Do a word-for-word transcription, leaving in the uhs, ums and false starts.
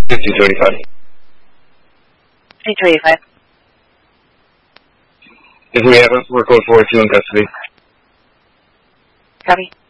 fifty-two eighty-five. fifty-two eighty-five. If we haven't, we're code four two in custody. Copy.